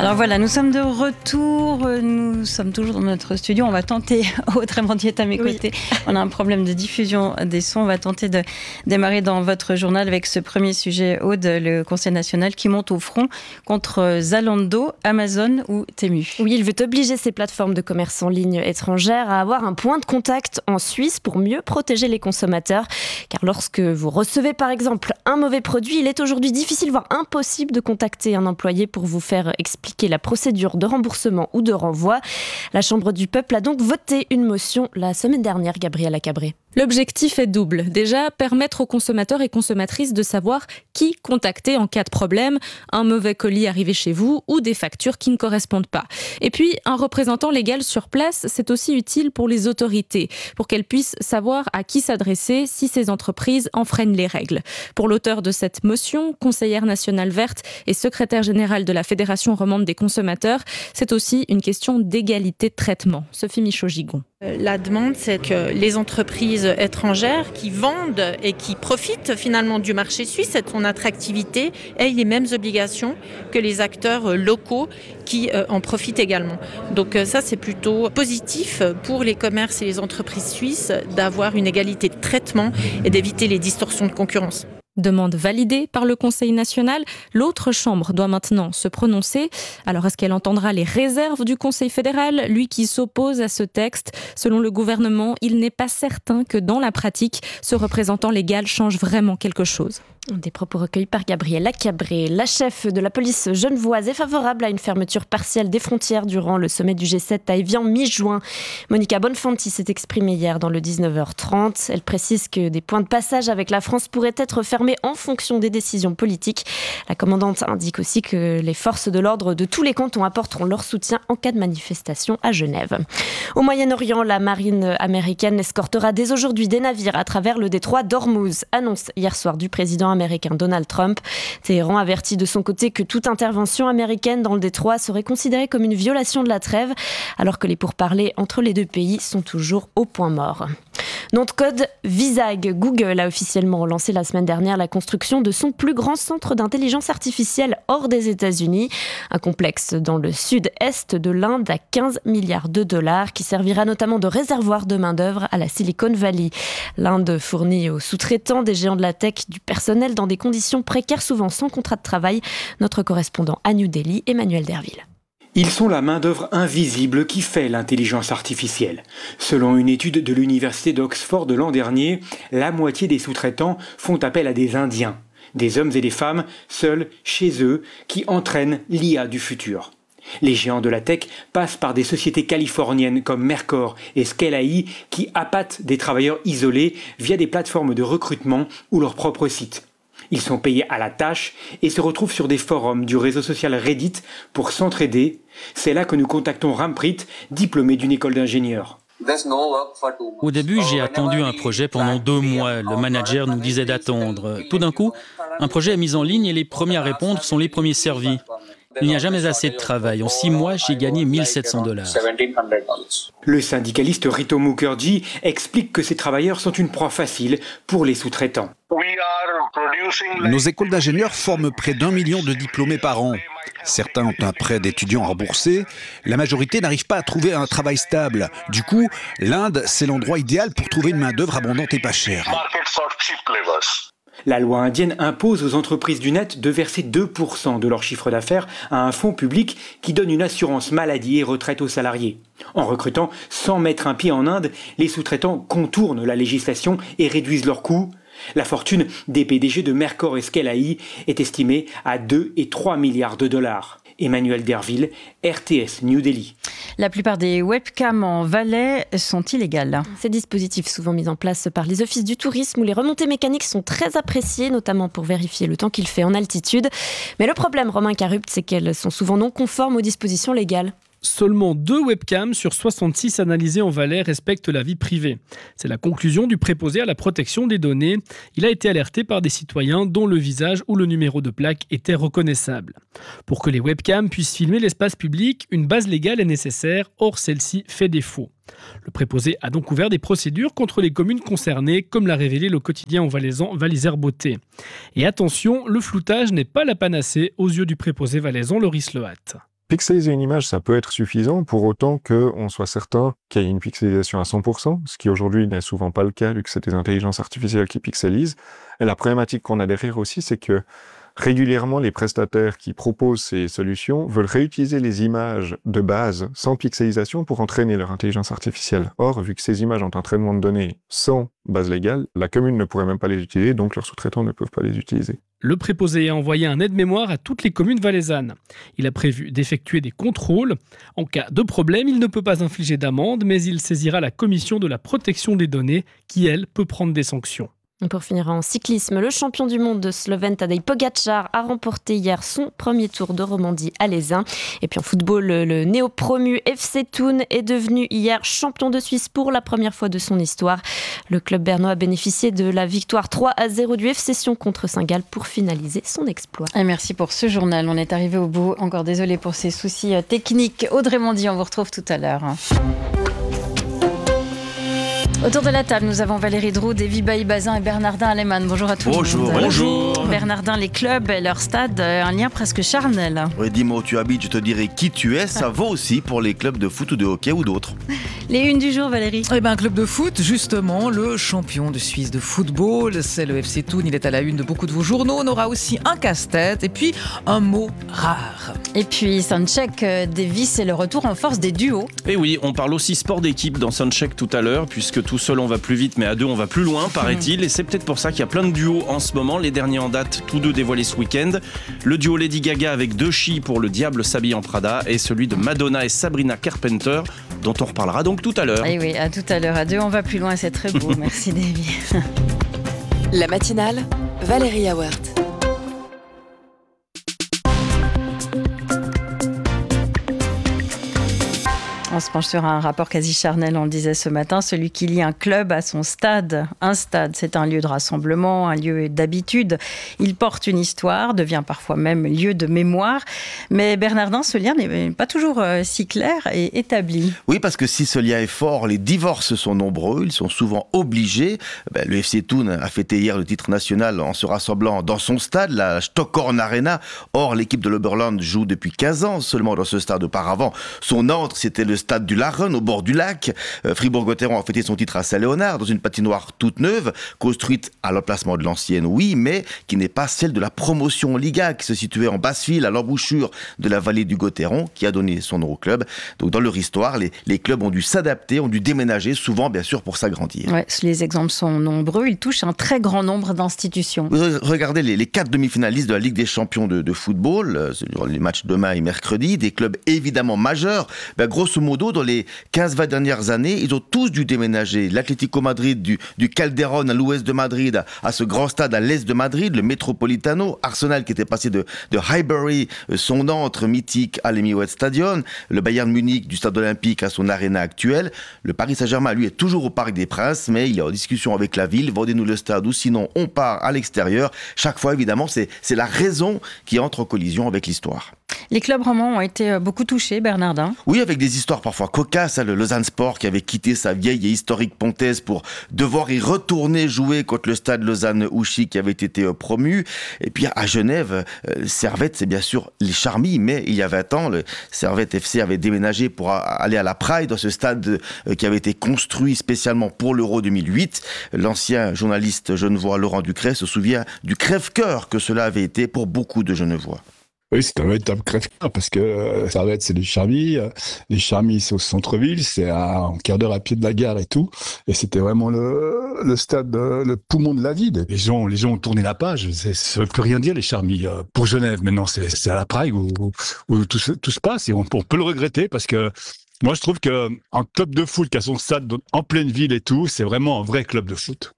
Alors voilà, nous sommes de retour, nous sommes toujours dans notre studio, on va tenter, Aude Remontier est à mes côtés, on a un problème de diffusion des sons, on va tenter de démarrer dans votre journal avec ce premier sujet, Aude, le Conseil national qui monte au front contre Zalando, Amazon ou Temu. Oui, il veut obliger ces plateformes de commerce en ligne étrangères à avoir un point de contact en Suisse pour mieux protéger les consommateurs, car lorsque vous recevez par exemple un mauvais produit, il est aujourd'hui difficile, voire impossible de contacter un employé pour vous faire expliquer la procédure de remboursement ou de renvoi. La Chambre du peuple a donc voté une motion la semaine dernière, Gabriella Cabré. L'objectif est double. Déjà, permettre aux consommateurs et consommatrices de savoir qui contacter en cas de problème, un mauvais colis arrivé chez vous ou des factures qui ne correspondent pas. Et puis, un représentant légal sur place, c'est aussi utile pour les autorités, pour qu'elles puissent savoir à qui s'adresser si ces entreprises enfreignent les règles. Pour l'auteur de cette motion, conseillère nationale verte et secrétaire générale de la Fédération romande des consommateurs, c'est aussi une question d'égalité de traitement. Sophie Michaud-Gigon. La demande, c'est que les entreprises étrangères qui vendent et qui profitent finalement du marché suisse et de son attractivité aient les mêmes obligations que les acteurs locaux qui en profitent également. Donc ça, c'est plutôt positif pour les commerces et les entreprises suisses d'avoir une égalité de traitement et d'éviter les distorsions de concurrence. Demande validée par le Conseil national. L'autre chambre doit maintenant se prononcer. Alors, est-ce qu'elle entendra les réserves du Conseil fédéral, lui qui s'oppose à ce texte? Selon le gouvernement, il n'est pas certain que dans la pratique, ce représentant légal change vraiment quelque chose. Des propos recueillis par Gabriella Cabré. La chef de la police genevoise est favorable à une fermeture partielle des frontières durant le sommet du G7 à Évian mi-juin. Monica Bonfanti s'est exprimée hier dans le 19h30. Elle précise que des points de passage avec la France pourraient être fermés en fonction des décisions politiques. La commandante indique aussi que les forces de l'ordre de tous les cantons apporteront leur soutien en cas de manifestation à Genève. Au Moyen-Orient, la marine américaine escortera dès aujourd'hui des navires à travers le détroit d'Ormuz, annonce hier soir du président américain Donald Trump. Téhéran avertit de son côté que toute intervention américaine dans le détroit serait considérée comme une violation de la trêve, alors que les pourparlers entre les deux pays sont toujours au point mort. Nom de code Visag. Google a officiellement lancé la semaine dernière la construction de son plus grand centre d'intelligence artificielle hors des États-Unis. Un complexe dans le sud-est de l'Inde à 15 milliards de dollars qui servira notamment de réservoir de main-d'œuvre à la Silicon Valley. L'Inde fournit aux sous-traitants des géants de la tech du personnel dans des conditions précaires, souvent sans contrat de travail. Notre correspondant à New Delhi, Emmanuel Derville. Ils sont la main-d'œuvre invisible qui fait l'intelligence artificielle. Selon une étude de l'université d'Oxford de l'an dernier, la moitié des sous-traitants font appel à des Indiens, des hommes et des femmes seuls chez eux qui entraînent l'IA du futur. Les géants de la tech passent par des sociétés californiennes comme Mercor et Scale AI qui appâtent des travailleurs isolés via des plateformes de recrutement ou leur propre site. Ils sont payés à la tâche et se retrouvent sur des forums du réseau social Reddit pour s'entraider. C'est là que nous contactons Ramprit, diplômé d'une école d'ingénieurs. Au début, j'ai attendu un projet pendant 2 mois. Le manager nous disait d'attendre. Tout d'un coup, un projet est mis en ligne et les premiers à répondre sont les premiers servis. Il n'y a jamais assez de travail. En 6 mois, j'ai gagné $1,700. Le syndicaliste Rito Mukherjee explique que ces travailleurs sont une proie facile pour les sous-traitants. Nos écoles d'ingénieurs forment près d'1 million de diplômés par an. Certains ont un prêt d'étudiant remboursé. La majorité n'arrive pas à trouver un travail stable. Du coup, l'Inde, c'est l'endroit idéal pour trouver une main-d'œuvre abondante et pas chère. La loi indienne impose aux entreprises du net de verser 2% de leur chiffre d'affaires à un fonds public qui donne une assurance maladie et retraite aux salariés. En recrutant sans mettre un pied en Inde, les sous-traitants contournent la législation et réduisent leurs coûts. La fortune des PDG de Mercor et Scale AI est estimée à 2 et 3 milliards de dollars. Emmanuel Derville, RTS New Delhi. La plupart des webcams en Valais sont illégales. Ces dispositifs, souvent mis en place par les offices du tourisme où les remontées mécaniques sont très appréciées, notamment pour vérifier le temps qu'il fait en altitude. Mais le problème, Romain Carupt, c'est qu'elles sont souvent non conformes aux dispositions légales. Seulement 2 webcams sur 66 analysées en Valais respectent la vie privée. C'est la conclusion du préposé à la protection des données. Il a été alerté par des citoyens dont le visage ou le numéro de plaque était reconnaissable. Pour que les webcams puissent filmer l'espace public, une base légale est nécessaire, or celle-ci fait défaut. Le préposé a donc ouvert des procédures contre les communes concernées, comme l'a révélé le quotidien valaisan Valaiser Beauté. Et attention, le floutage n'est pas la panacée aux yeux du préposé valaisan Loris Lehat. Pixeliser une image, ça peut être suffisant pour autant qu'on soit certain qu'il y ait une pixelisation à 100%, ce qui aujourd'hui n'est souvent pas le cas vu que c'est des intelligences artificielles qui pixelisent. Et la problématique qu'on a derrière aussi, c'est que régulièrement, les prestataires qui proposent ces solutions veulent réutiliser les images de base sans pixelisation pour entraîner leur intelligence artificielle. Or, vu que ces images ont un traitement de données sans base légale, la commune ne pourrait même pas les utiliser, donc leurs sous-traitants ne peuvent pas les utiliser. Le préposé a envoyé un aide-mémoire à toutes les communes valaisannes. Il a prévu d'effectuer des contrôles. En cas de problème, il ne peut pas infliger d'amende, mais il saisira la commission de la protection des données qui, elle, peut prendre des sanctions. Pour finir en cyclisme, le champion du monde slovène Tadej Pogačar a remporté hier son premier Tour de Romandie à l'Aisin. Et puis en football, le néo-promu FC Thun est devenu hier champion de Suisse pour la première fois de son histoire. Le club bernois a bénéficié de la victoire 3-0 du FC Sion contre Saint-Gall pour finaliser son exploit. Et merci pour ce journal. On est arrivé au bout. Encore désolé pour ces soucis techniques. Audrey Mondy, on vous retrouve tout à l'heure. Autour de la table, nous avons Valérie Droud, Davy Bailly-Bazin et Bernardin Alemann. Bonjour à tous. Bonjour. Bernardin, les clubs et leur stade, un lien presque charnel. Oui, dis-moi où tu habites, je te dirai qui tu es. Ça vaut aussi pour les clubs de foot ou de hockey ou d'autres. Les unes du jour, Valérie. Eh bien, club de foot, justement, le champion de Suisse de football, c'est le FC Thun. Il est à la une de beaucoup de vos journaux. On aura aussi un casse-tête et puis un mot rare. Et puis, Soundcheck, Davy, c'est le retour en force des duos. Et oui, on parle aussi sport d'équipe dans Soundcheck tout à l'heure, puisque tout seul on va plus vite, mais à deux on va plus loin, paraît-il. Et c'est peut-être pour ça qu'il y a plein de duos en ce moment. Les derniers en date, tous deux dévoilés ce week-end. Le duo Lady Gaga avec Doechii pour Le Diable s'habille en Prada, et celui de Madonna et Sabrina Carpenter, dont on reparlera donc tout à l'heure. Et oui, à tout à l'heure. À deux on va plus loin, c'est très beau. Merci Davy. La matinale, Valérie Awert. On se penche sur un rapport quasi charnel, on le disait ce matin, celui qui lie un club à son stade. Un stade, c'est un lieu de rassemblement, un lieu d'habitude. Il porte une histoire, devient parfois même lieu de mémoire. Mais Bernardin, ce lien n'est pas toujours si clair et établi. Oui, parce que si ce lien est fort, les divorces sont nombreux, ils sont souvent obligés. Le FC Thun a fêté hier le titre national en se rassemblant dans son stade, la Stockhorn Arena. Or, l'équipe de l'Oberland joue depuis 15 ans seulement dans ce stade. Auparavant, son antre, c'était le stade du Larren, au bord du lac. Fribourg-Gotteron a fêté son titre à Saint-Léonard, dans une patinoire toute neuve, construite à l'emplacement de l'ancienne, oui, mais qui n'est pas celle de la promotion Liga, qui se situait en Basse-Ville, à l'embouchure de la vallée du Gotteron, qui a donné son nom au club. Donc, dans leur histoire, les clubs ont dû s'adapter, ont dû déménager, souvent, bien sûr, pour s'agrandir. Ouais, les exemples sont nombreux. Ils touchent un très grand nombre d'institutions. Regardez les 4 demi-finalistes de la Ligue des champions de football, les matchs demain et mercredi, des clubs évidemment majeurs. Grosso modo, dans les 15-20 dernières années, ils ont tous dû déménager. L'Atlético Madrid du Calderón à l'ouest de Madrid à ce grand stade à l'est de Madrid, le Metropolitano. Arsenal qui était passé de Highbury, son antre mythique à l'Emirates Stadion. Le Bayern Munich du stade olympique à son aréna actuelle. Le Paris Saint-Germain, lui, est toujours au Parc des Princes, mais il est en discussion avec la ville. Vendez-nous le stade ou sinon on part à l'extérieur. Chaque fois, évidemment, c'est la raison qui entre en collision avec l'histoire. Les clubs romans ont été beaucoup touchés, Bernardin. Oui, avec des histoires parfois cocasses. Le Lausanne Sport qui avait quitté sa vieille et historique Pontaise pour devoir y retourner jouer contre le stade Lausanne-Ouchy qui avait été promu. Et puis à Genève, Servette, c'est bien sûr les Charmilles, mais il y a 20 ans, le Servette FC avait déménagé pour aller à la Praille, dans ce stade qui avait été construit spécialement pour l'Euro 2008. L'ancien journaliste genevois Laurent Ducret se souvient du crève-cœur que cela avait été pour beaucoup de Genevois. Oui, c'est un véritable crève-cœur parce que Servette, c'est les Charmilles. Les Charmilles, c'est au centre-ville, c'est à un quart d'heure à pied de la gare et tout. Et c'était vraiment le stade, le poumon de la ville. Les gens ont tourné la page. Ça ne veut plus rien dire, les Charmilles. Pour Genève, maintenant, c'est à la Prague où tout se passe. Et on peut le regretter parce que moi, je trouve qu'un club de foot qui a son stade en pleine ville et tout, c'est vraiment un vrai club de foot.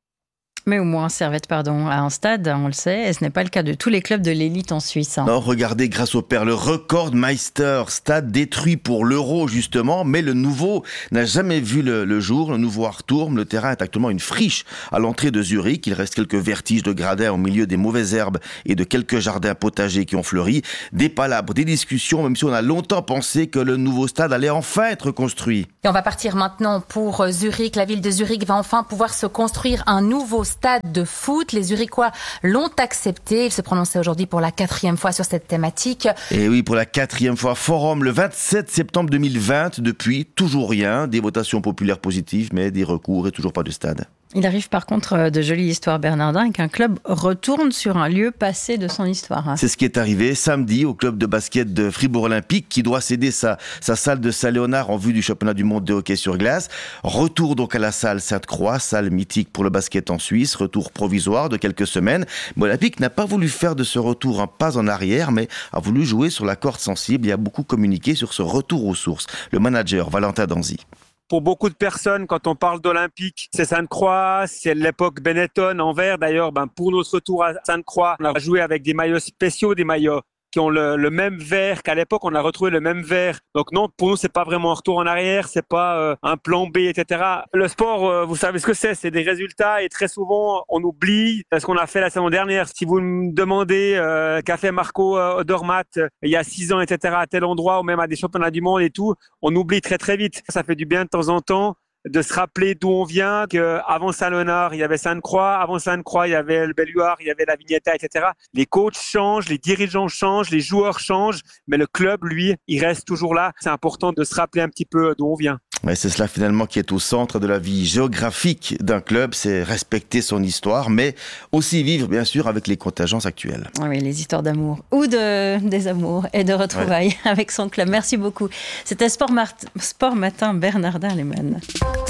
Mais au moins, Servette, a un stade, on le sait, et ce n'est pas le cas de tous les clubs de l'élite en Suisse. Non, regardez, grâce au père, le Rekordmeister, stade détruit pour l'Euro, justement, mais le nouveau n'a jamais vu le jour. Le nouveau Arturm, le terrain est actuellement une friche à l'entrée de Zurich. Il reste quelques vertiges de gradins au milieu des mauvaises herbes et de quelques jardins potagers qui ont fleuri. Des palabres, des discussions, même si on a longtemps pensé que le nouveau stade allait enfin être construit. Et on va partir maintenant pour Zurich. La ville de Zurich va enfin pouvoir se construire un nouveau stade de foot. Les Zurichois l'ont accepté. Ils se prononçaient aujourd'hui pour la 4e fois sur cette thématique. Et oui, pour la 4e fois, forum le 27 septembre 2020. Depuis, toujours rien. Des votations populaires positives, mais des recours et toujours pas de stade. Il arrive par contre de jolies histoires bernardins qu'un club retourne sur un lieu passé de son histoire. C'est ce qui est arrivé samedi au club de basket de Fribourg Olympique qui doit céder sa salle de Saint-Léonard en vue du championnat du monde de hockey sur glace. Retour donc à la salle Sainte-Croix, salle mythique pour le basket en Suisse. Retour provisoire de quelques semaines. Mais Olympique n'a pas voulu faire de ce retour un pas en arrière, mais a voulu jouer sur la corde sensible et a beaucoup communiqué sur ce retour aux sources. Le manager Valentin Danzy. Pour beaucoup de personnes, quand on parle d'Olympique, c'est Sainte-Croix, c'est l'époque Benetton, Anvers. D'ailleurs, pour notre retour à Sainte-Croix, on a joué avec des maillots spéciaux, des maillots qui ont le même vert qu'à l'époque, on a retrouvé le même vert. Donc non, pour nous, c'est pas vraiment un retour en arrière, c'est pas un plan B, etc. Le sport, vous savez ce que c'est des résultats et très souvent, on oublie ce qu'on a fait la saison dernière. Si vous me demandez qu'a fait Marco Odermatt il y a 6 ans, etc., à tel endroit ou même à des championnats du monde et tout, on oublie très très vite. Ça fait du bien de temps en temps de se rappeler d'où on vient, qu'avant Saint-Léonard, il y avait Sainte-Croix, avant Sainte-Croix, il y avait le Belluard, il y avait la Vignetta, etc. Les coachs changent, les dirigeants changent, les joueurs changent, mais le club, lui, il reste toujours là. C'est important de se rappeler un petit peu d'où on vient. Ouais, c'est cela finalement qui est au centre de la vie géographique d'un club, c'est respecter son histoire, mais aussi vivre bien sûr avec les contingences actuelles. Oui, les histoires d'amour ou des amours et de retrouvailles avec son club. Merci beaucoup. C'était Sport Matin Bernardin Lehmann.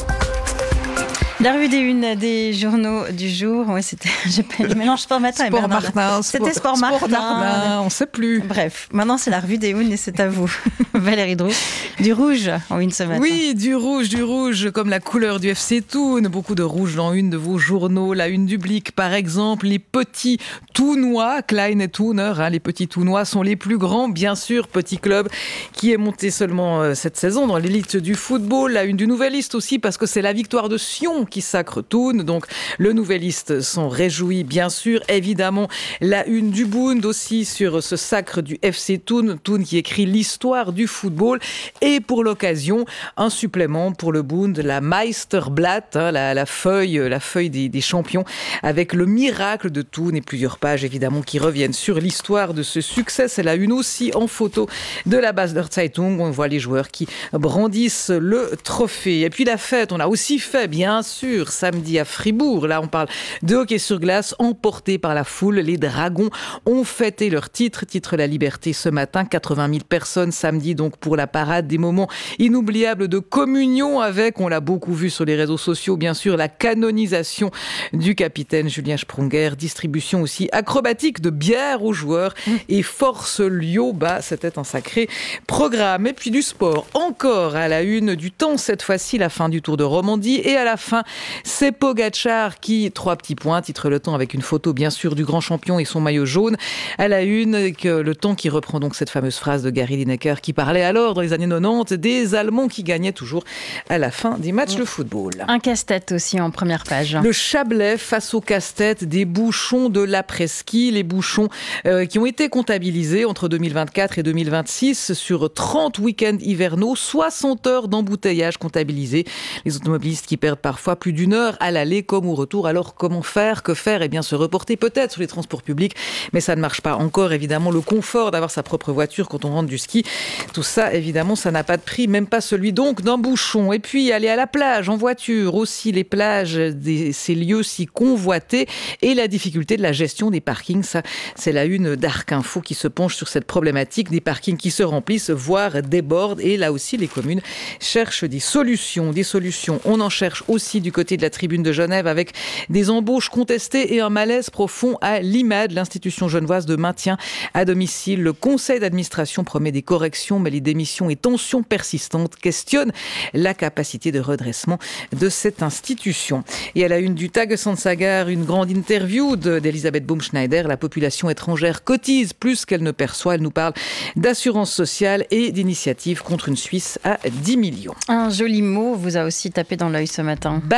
La revue des unes des journaux du jour. Ouais, je mélange Sport Matin et Bernardin. C'était Sport Martin. On ne sait plus. Bref, maintenant c'est la revue des unes et c'est à vous. Valérie Drouet. Du rouge en une ce matin. Oui, du rouge, comme la couleur du FC Thun. Beaucoup de rouge dans une de vos journaux. La une du Blick, par exemple, les petits Thunois, Klein et Thuner. Les petits Thunois sont les plus grands, bien sûr. Petit club qui est monté seulement cette saison dans l'élite du football. La une du Nouvelliste aussi, parce que c'est la victoire de Sion qui sacre Thun. Donc, le Nouvelliste s'en réjouit, bien sûr. Évidemment, la une du Bund aussi sur ce sacre du FC Thun. Thun qui écrit l'histoire du football. Et pour l'occasion, un supplément pour le Bund, la Meisterblatt, la feuille des champions, avec le miracle de Thun et plusieurs pages, évidemment, qui reviennent sur l'histoire de ce succès. C'est la une aussi en photo de la Basler Zeitung. On voit les joueurs qui brandissent le trophée. Et puis la fête, on a aussi fait, bien sûr, samedi à Fribourg. Là, on parle de hockey sur glace emporté par la foule. Les Dragons ont fêté leur titre La Liberté ce matin. 80 000 personnes samedi, donc pour la parade. Des moments inoubliables de communion avec, on l'a beaucoup vu sur les réseaux sociaux, bien sûr, la canonisation du capitaine Julien Sprunger. Distribution aussi acrobatique de bière aux joueurs et Force Lyo. C'était un sacré programme. Et puis du sport, encore à la une du temps, cette fois-ci, la fin du Tour de Romandie. Et à la fin, c'est Pogačar qui, 3 petits points, titre le temps avec une photo bien sûr du grand champion et son maillot jaune. À la une, que le temps qui reprend donc cette fameuse phrase de Gary Lineker qui parlait alors dans les années 90 des Allemands qui gagnaient toujours à la fin des matchs de football. Un casse-tête aussi en première page. Le Chablais face au casse-tête des bouchons de l'après-ski, les bouchons qui ont été comptabilisés entre 2024 et 2026 sur 30 week-ends hivernaux, 60 heures d'embouteillage comptabilisés. Les automobilistes qui perdent parfois plus d'1 heure à l'aller comme au retour. Alors comment faire? Que faire? Eh bien se reporter peut-être sur les transports publics, mais ça ne marche pas encore. Évidemment, le confort d'avoir sa propre voiture quand on rentre du ski, tout ça, évidemment, ça n'a pas de prix, même pas celui donc d'un bouchon. Et puis aller à la plage en voiture, aussi les plages, ces lieux si convoités et la difficulté de la gestion des parkings. Ça, c'est la une d'Arc Info qui se penche sur cette problématique des parkings qui se remplissent, voire débordent. Et là aussi, les communes cherchent des solutions. On en cherche aussi du côté de la tribune de Genève avec des embauches contestées et un malaise profond à l'IMAD, l'institution genevoise de maintien à domicile. Le conseil d'administration promet des corrections, mais les démissions et tensions persistantes questionnent la capacité de redressement de cette institution. Et à la une du Tagesandssager, une grande interview d'Elisabeth Baumschneider. La population étrangère cotise plus qu'elle ne perçoit. Elle nous parle d'assurance sociale et d'initiatives contre une Suisse à 10 millions. Un joli mot vous a aussi tapé dans l'œil ce matin.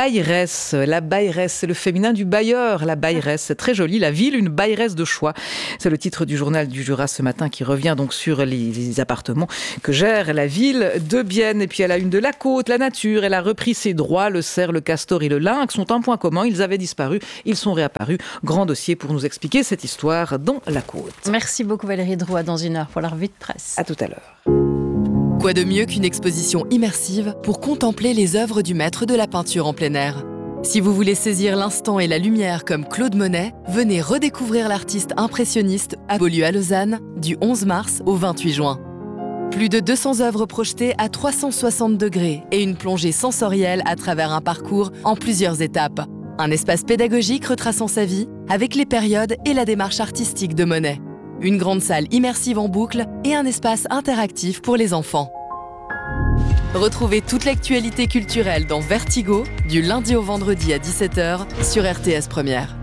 Bayeresse. La Bayeresse, c'est le féminin du bailleur. La Bayeresse, c'est très joli. La ville, une Bayeresse de choix. C'est le titre du journal du Jura ce matin qui revient donc sur les appartements que gère la ville de Bienne. Et puis à la une de La Côte, la nature, elle a repris ses droits. Le cerf, le castor et le lynx sont un point commun. Ils avaient disparu, ils sont réapparus. Grand dossier pour nous expliquer cette histoire dans La Côte. Merci beaucoup Valérie Drouat, dans 1 heure pour la revue de presse. À tout à l'heure. Quoi de mieux qu'une exposition immersive pour contempler les œuvres du maître de la peinture en plein air ? Si vous voulez saisir l'instant et la lumière comme Claude Monet, venez redécouvrir l'artiste impressionniste à Beaulieu à Lausanne du 11 mars au 28 juin. Plus de 200 œuvres projetées à 360 degrés et une plongée sensorielle à travers un parcours en plusieurs étapes. Un espace pédagogique retraçant sa vie avec les périodes et la démarche artistique de Monet. Une grande salle immersive en boucle et un espace interactif pour les enfants. Retrouvez toute l'actualité culturelle dans Vertigo, du lundi au vendredi à 17h sur RTS Première.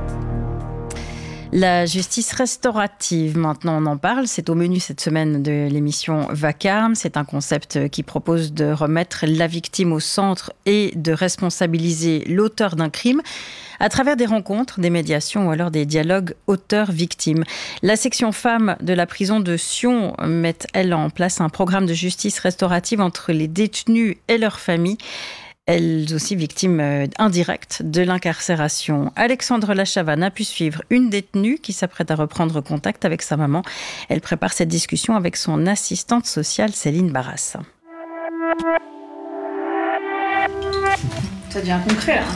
La justice restaurative, maintenant on en parle, c'est au menu cette semaine de l'émission Vacarme. C'est un concept qui propose de remettre la victime au centre et de responsabiliser l'auteur d'un crime à travers des rencontres, des médiations ou alors des dialogues auteurs-victimes. La section femmes de la prison de Sion met, elle, en place un programme de justice restaurative entre les détenus et leurs familles. Elles aussi victimes indirectes de l'incarcération. Alexandre Lachavanne a pu suivre une détenue qui s'apprête à reprendre contact avec sa maman. Elle prépare cette discussion avec son assistante sociale Céline Barras. Ça devient concret là.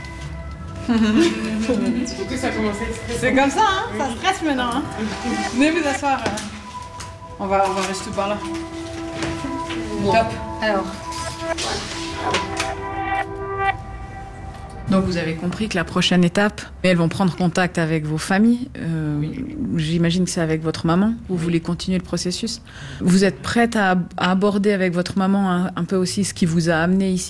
Surtout ça commence à stresser. C'est comme ça, hein, ça stresse maintenant. Hein. Venez vous asseoir. On va rester par là. Bon. Top. Alors. Donc vous avez compris que la prochaine étape, elles vont prendre contact avec vos familles. J'imagine que c'est avec votre maman. Vous voulez continuer le processus. Vous êtes prête à aborder avec votre maman un peu aussi ce qui vous a amené ici ?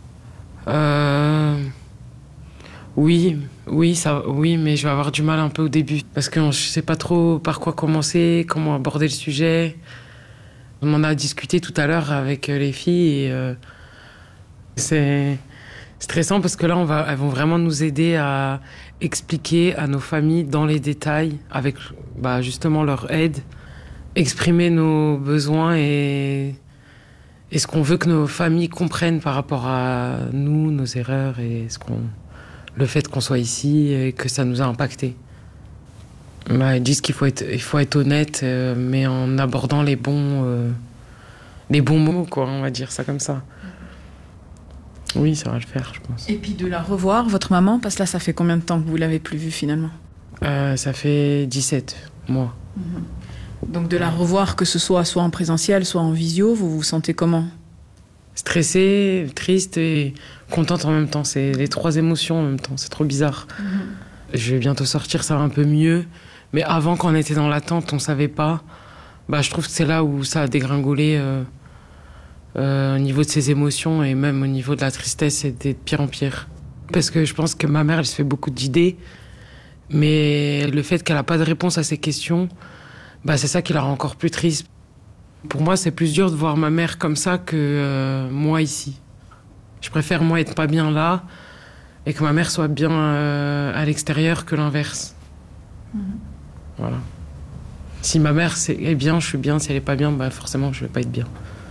Oui, mais je vais avoir du mal un peu au début parce que je sais pas trop par quoi commencer, comment aborder le sujet. On en a discuté tout à l'heure avec les filles et c'est stressant parce que là, elles vont vraiment nous aider à expliquer à nos familles dans les détails, avec justement leur aide, exprimer nos besoins et ce qu'on veut que nos familles comprennent par rapport à nous, nos erreurs et le fait qu'on soit ici et que ça nous a impacté. Ils disent qu'il faut être honnête, mais en abordant les bons mots, quoi, on va dire ça comme ça. Oui, ça va le faire, je pense. Et puis de la revoir, votre maman, parce que là, ça fait combien de temps que vous l'avez plus vue finalement ? Ça fait 17 mois. Donc de la revoir, que ce soit en présentiel, soit en visio, vous vous sentez comment ? Stressée, triste et contente en même temps. C'est les 3 émotions en même temps, c'est trop bizarre. Je vais bientôt sortir, ça va un peu mieux. Mais avant, quand on était dans l'attente, on savait pas. Je trouve que c'est là où ça a dégringolé au niveau de ses émotions et même au niveau de la tristesse, c'était de pire en pire. Parce que je pense que ma mère, elle se fait beaucoup d'idées, mais le fait qu'elle n'a pas de réponse à ces questions, c'est ça qui la rend encore plus triste. Pour moi, c'est plus dur de voir ma mère comme ça que moi ici. Je préfère moi être pas bien là et que ma mère soit bien à l'extérieur que l'inverse. Voilà. Si ma mère est bien, je suis bien. Si elle est pas bien, forcément, je vais pas être bien.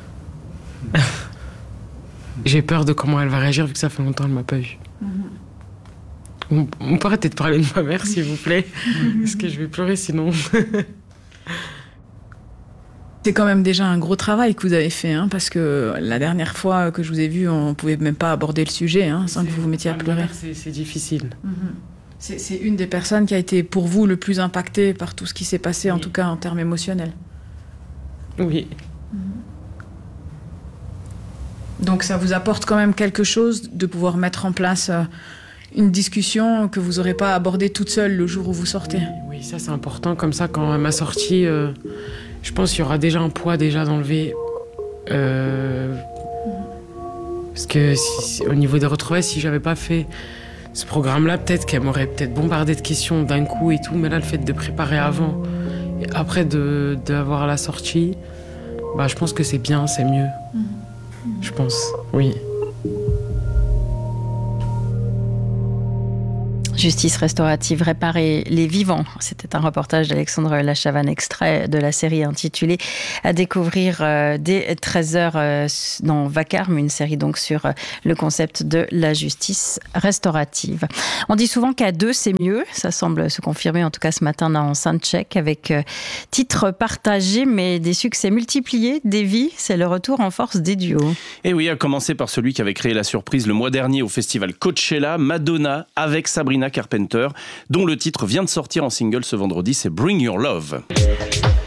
J'ai peur de comment elle va réagir vu que ça fait longtemps qu'elle m'a pas vue. On peut arrêter de parler de ma mère, s'il vous plaît, parce que je vais pleurer sinon. C'est quand même déjà un gros travail que vous avez fait, hein, parce que la dernière fois que je vous ai vu, on pouvait même pas aborder le sujet sans que vous vous mettiez à pleurer. C'est difficile. C'est une des personnes qui a été pour vous le plus impactée par tout ce qui s'est passé, en tout cas en termes émotionnels. Oui. Donc ça vous apporte quand même quelque chose de pouvoir mettre en place une discussion que vous n'aurez pas abordée toute seule le jour où vous sortez. Oui, ça c'est important. Comme ça, quand à ma sortie, je pense qu'il y aura déjà un poids déjà d'enlever. Parce que au niveau des retrouvailles, si j'avais pas fait ce programme-là, peut-être qu'elle m'aurait bombardé de questions d'un coup et tout. Mais là, le fait de préparer avant et après d'avoir la sortie, je pense que c'est bien, c'est mieux. Je pense, oui. Justice restaurative, réparer les vivants. C'était un reportage d'Alexandre Lachavanne, extrait de la série intitulée à découvrir dès 13h dans Vacarme, une série donc sur le concept de la justice restaurative. On dit souvent qu'à deux c'est mieux, ça semble se confirmer en tout cas ce matin dans Soundcheck avec titres partagés mais des succès multipliés. Davy, c'est le retour en force des duos. Et oui, à commencer par celui qui avait créé la surprise le mois dernier au festival Coachella, Madonna avec Sabrina Carpenter, dont le titre vient de sortir en single ce vendredi, c'est Bring Your Love.